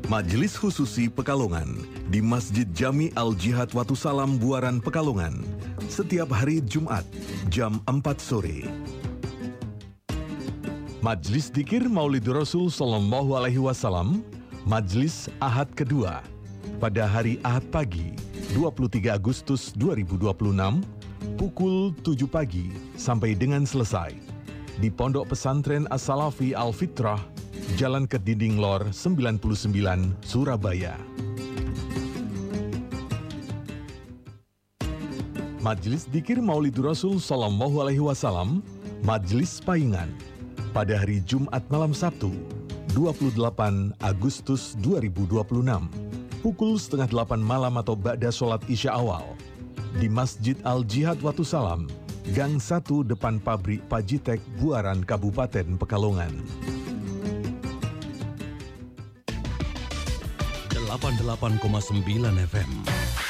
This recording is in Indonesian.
Majelis Khususi Pekalongan di Masjid Jami Al-Jihad Watu Salam Buaran Pekalongan setiap hari Jumat jam 4 sore. Majelis Dzikir Maulidur Rasul Sallallahu Alaihi Wasallam Majelis Ahad kedua pada hari Ahad pagi 23 Agustus 2026 pukul 7 pagi sampai dengan selesai di Pondok Pesantren As-Salafi Al-Fitrah, Jalan Kedinding Lor 99, Surabaya. Majelis Dzikir Maulidur Rasul Sallallahu Alaihi Wasallam Majelis Paingan pada hari Jumat malam Sabtu 28 Agustus 2026 pukul setengah 8 malam atau ba'da sholat isya awal di Masjid Al-Jihad Watu Salam, Gang 1 depan pabrik Pajitek, Buaran, Kabupaten Pekalongan. 88,9 FM